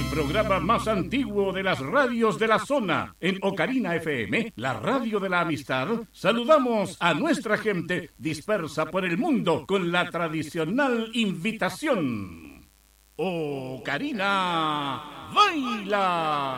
programa más antiguo de las radios de la zona, en Ocarina FM, la radio de la amistad, saludamos a nuestra gente dispersa por el mundo con la tradicional invitación. Ocarina, baila.